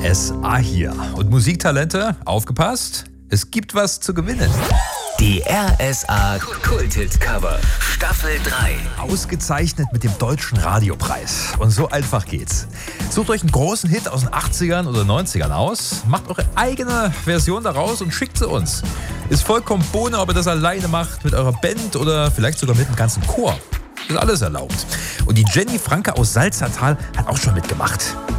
RSA hier. Und Musiktalente, aufgepasst, es gibt was zu gewinnen. Die RSA Kulthit Cover Staffel 3. Ausgezeichnet mit dem Deutschen Radiopreis. Und so einfach geht's. Sucht euch einen großen Hit aus den 80ern oder 90ern aus, macht eure eigene Version daraus und schickt sie uns. Ist vollkommen Bohne, ob ihr das alleine macht, mit eurer Band oder vielleicht sogar mit dem ganzen Chor. Ist alles erlaubt. Und die Jenny Franke aus Salzertal hat auch schon mitgemacht.